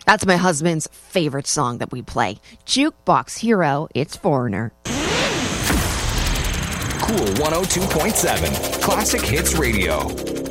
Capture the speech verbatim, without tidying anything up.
That's my husband's favorite song that we play. Jukebox Hero, it's Foreigner. Cool one oh two point seven, Classic Hits Radio.